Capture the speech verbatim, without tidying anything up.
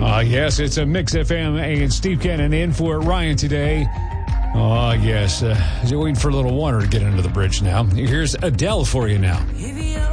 Uh, yes, it's a Mix F M and Steve Cannon in for Ryan today. Oh, yes. Uh, waiting for a little water to get under the bridge now. Here's Adele for you now.